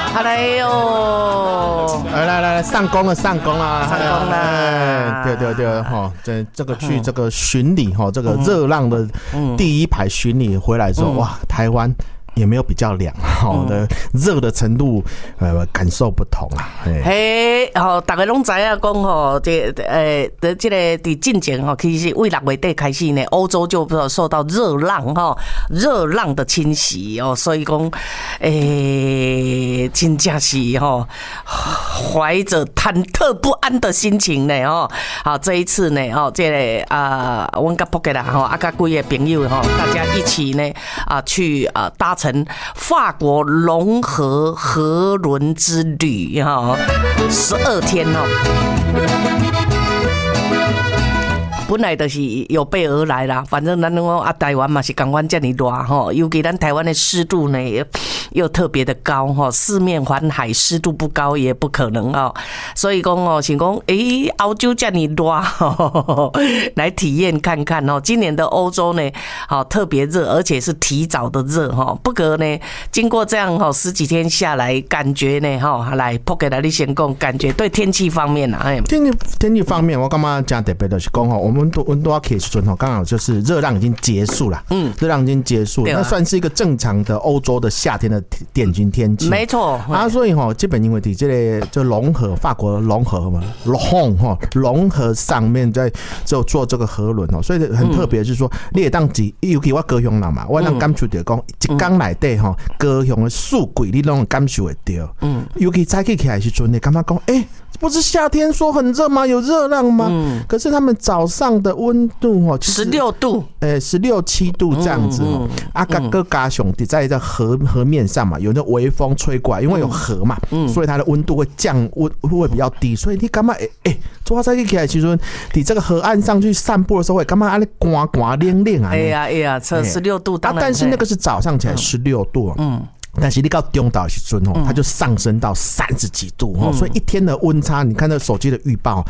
来哟！ 来，上工了！对，哈，这个去这个巡礼哈，这个热浪的第一排巡礼回来之后，哇，台湾也没有比较凉，好的热的程度，感受不同啊。 嘿，好，大家拢知影讲吼，这个伫进前吼，其实为6月底开始呢，欧洲就受到热浪哈，热浪的侵袭哦，所以讲，真正是吼，怀着忐忑不安的心情呢，哦，好，这一次呢，哦，这个阮甲仆个啦，吼，甲几个朋友吼，大家一起呢，去搭乘法国龙河河轮之旅哈，12天哦。本来就是有备而来啦，反正咱讲台湾嘛是同款这么热吼，尤其咱台湾的湿度呢又特别的高吼，四面环海，湿度不高也不可能哦。所以讲哦，想讲欧洲这么热吼，来体验看看哦。今年的欧洲呢，好特别热，而且是提早的热哈。不过呢，经过这样哈10几天下来，感觉呢哈，来扑给你先讲，感觉对天气方面啊， 天气方面，我干嘛讲特别的是讲哈，我们温度要可以准哈，刚好就是热浪已经结束了，热浪已经结束了，那算是一个正常的欧洲的夏天的典型天气， 没错所以哈，基本因为这个就龙河，法国龙河嘛，龙河上面在做这个河轮哦，所以很特别，就是说你也当尤其我高雄人嘛，我当感受到讲一天内底哈，高雄的四季你拢感受会到，尤其早起起来的时阵，你感觉讲不是夏天说很热吗？有热浪吗？可是他们早上的温度 16度 ，16、7度这样子各加上在这河面上嘛，有那微风吹过来，因为有河嘛，所以它的温度会会比较低，所以你感觉早早起来其实你这个河岸上去散步的时候，会感觉安尼寒寒冷冷啊。 这16度当然， 但是那个是早上起来16度，但是你到中岛的时候它就上升到30几度所以一天的温差，你看那手机的预报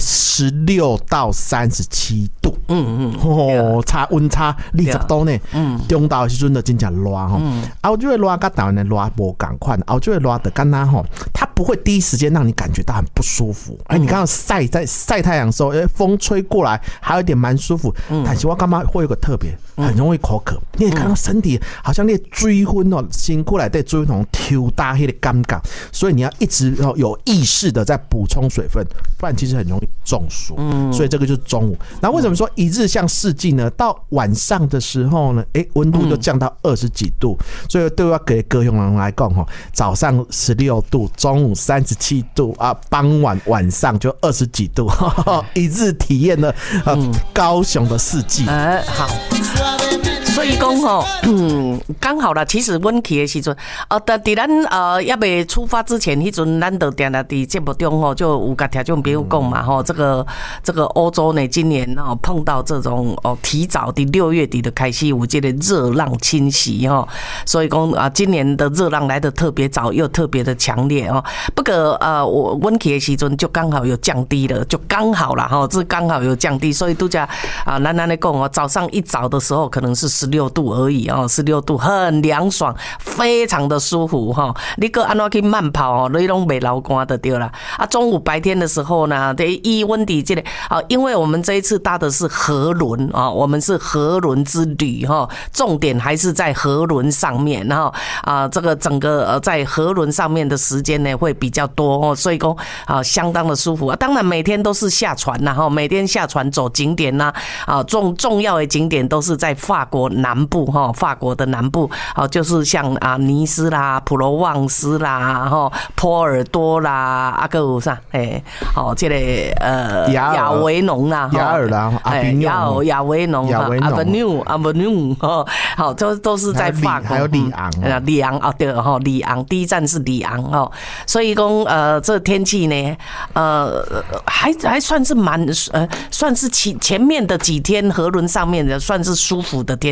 ，16到37度，温差20度呢，中岛的时候就真正热澳洲的热跟台湾的热不同款，澳洲的热的干它它不会第一时间让你感觉到很不舒服，你刚刚在晒太阳的时候，风吹过来还有一点蛮舒服，但是我干嘛会有个特别，很容易口渴，你也看到身体好像你水分辛苦来对追那种抽大黑的感觉，所以你要一直有意识的在补充水分，不然其实很容易中暑。所以这个就是中午。那为什么说一日像四季呢？到晚上的时候呢，温度就降到20几度。所以对我给高雄人来讲，早上16度，中午37度傍晚晚上就20几度，一日体验了高雄的四季。 好。所以讲刚好啦。其实阮去的时阵，在咱也未出发之前，迄阵咱就定定伫节目中就有甲听众朋友讲嘛这个欧洲呢，今年碰到这种提早的6月底的开始有这个热浪侵袭所以讲今年的热浪来得特别早，又特别的强烈不过阮去的时阵就刚好有降低了，就刚好啦这刚好有降低，所以都讲咱咧讲早上一早的时候可能是16度而已16度很凉爽，非常的舒服你搁安怎去慢跑你拢袂流汗就对了中午白天的时候呢，以温底这个因为我们这一次搭的是河轮我们是河轮之旅重点还是在河轮上面这个整个在河轮上面的时间呢会比较多所以说相当的舒服当然每天都是下船每天下船走景点重要的景点都是在法国南部法国的南部就是像尼斯啦、普罗旺斯啦、波尔多啦，还有啥这个亚维农啦、 雅尔啦、 亚维农、Avenue 好，都是在法国， 还有里昂对里昂第一站是里昂所以讲这天气呢还算是算是前面的几天河轮上面的算是舒服的天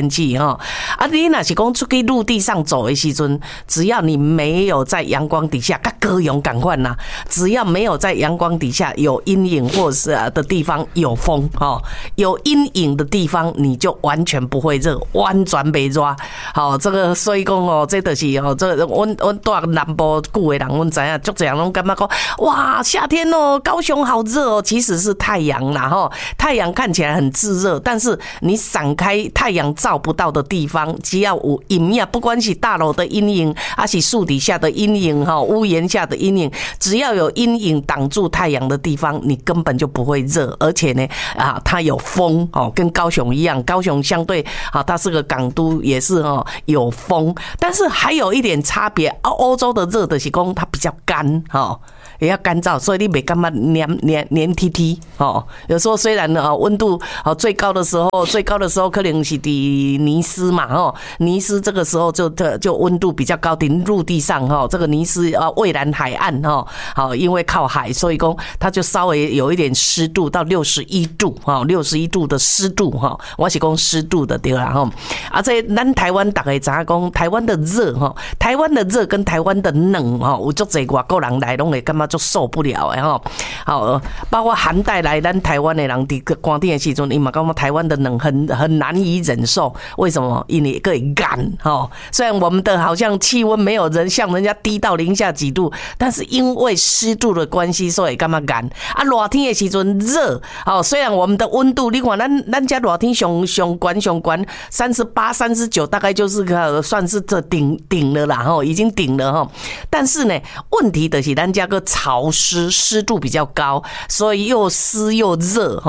天气哈。啊，你若是讲出去陆地上走的时阵，只要你没有在阳光底下，跟高雄同款啦，只要没有在阳光底下有阴影或是的地方有风哈，有阴影的地方你就完全不会热，完全袂热。好，这个所以讲哦，这就是哦，这阮住南部久的人，阮知影，足侪人拢感觉讲，哇，夏天哦，高雄好热哦，其实是太阳啦哈，太阳看起来很炙热，但是你闪开太阳照不到的地方，只要有阴影，不管是大楼的阴影，还是树底下的阴影哈，屋檐下的阴影，只要有阴影挡住太阳的地方，你根本就不会热，而且呢，它有风哦，跟高雄一样，高雄相对它是个港都，也是有风，但是还有一点差别，欧洲的热的是讲它比较干也要干燥，所以你没感觉黏踢踢有时候虽然温度最高的时候可能是伫尼斯嘛尼斯这个时候就温度比较高，顶陆地上这个尼斯蔚蓝海岸因为靠海，所以讲它就稍微有一点湿度到61度61度的湿度我是讲湿度的对啦这咱台湾大家知影讲台湾的热跟台湾的冷有足侪外国人来拢会感觉就受不了好，包括寒带来咱台湾的人伫寒天的时阵，伊嘛感觉台湾的冷很难以忍受。为什么？因为会干虽然我们的好像气温没有像人家低到零下几度，但是因为湿度的关系，所以感觉干热天的时阵热虽然我们的温度，你看咱家热天上悬38、39，大概就是算是这顶了啦已经顶了但是呢，问题的是咱家个潮湿度比较高，所以又湿又热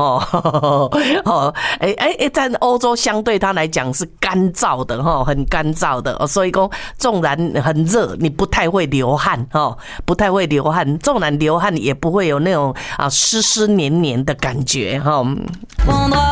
在欧洲相对它来讲是干燥的很干燥的所以说纵然很热，你不太会流汗纵然流汗也不会有那种湿黏黏的感觉